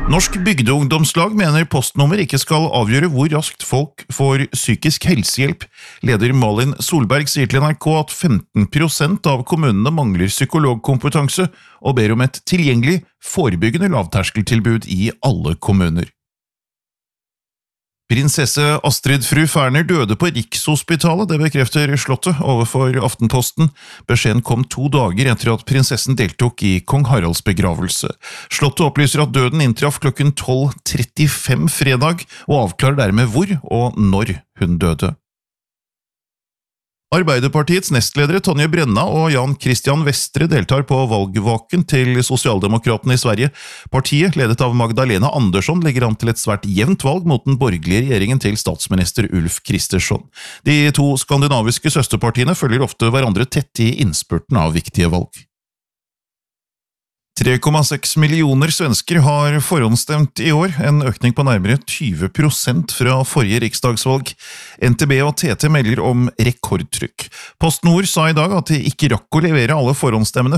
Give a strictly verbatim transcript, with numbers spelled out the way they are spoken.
Norsk bygdeungdomslag mener postnummer ikke skal avgjøre hvor raskt folk får psykisk helsehjelp. Leder Malin Solberg sier til N R K at femten prosent av kommunene mangler psykologkompetanse, og ber om et tilgjengelig, forebyggende lavterskeltilbud i alle kommuner. Prinsesse Astrid fru Ferner døde på Rikshospitalet, det bekrefter Slottet overfor Aftenposten. Beskjeden kom to dager etter at prinsessen deltok i kong Haralds begravelse. Slottet opplyser at døden inntraff klokken tolv trettifem fredag, og avklarer dermed hvor og når hun døde. Arbeiderpartiets nestledere Tonje Brenna og Jan Christian Vestre deltar på valgvaken til Socialdemokratene i Sverige. Partiet, ledet av Magdalena Andersson, legger an til et svært jevnt valg mot den borgerlige regjeringen til statsminister Ulf Kristersson. De to skandinaviske søsterpartiene følger ofte hverandre tett i innspurten av viktige valg. tre komma seks millioner svensker har forhåndsstemt i år, en økning på nærmere tyve prosent fra forrige riksdagsvalg. N T B og T T melder om rekordtrykk. PostNord sa i dag at de ikke rakk å levere alle forhåndsstemmene